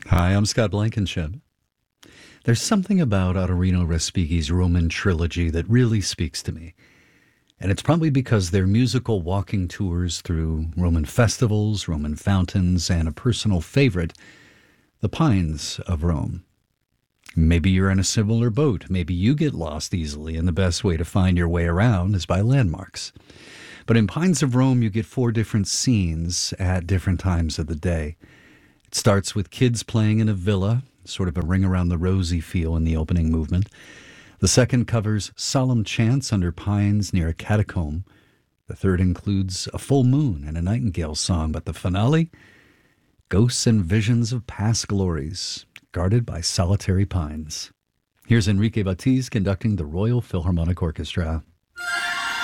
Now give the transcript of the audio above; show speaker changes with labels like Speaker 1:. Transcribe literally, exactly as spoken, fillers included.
Speaker 1: Hi, I'm Scott Blankenship. There's something about Ottorino Respighi's Roman trilogy that really speaks to me. And it's probably because they're musical walking tours through Roman festivals, Roman fountains, and a personal favorite, the Pines of Rome. Maybe you're in a similar boat. Maybe you get lost easily, and the best way to find your way around is by landmarks. But in Pines of Rome, you get four different scenes at different times of the day. It starts with kids playing in a villa, sort of a ring around the rosy feel in the opening movement. The second covers solemn chants under pines near a catacomb. The third includes a full moon and a nightingale song, but the finale, ghosts and visions of past glories, guarded by solitary pines. Here's Enrique Batiz conducting the Royal Philharmonic Orchestra.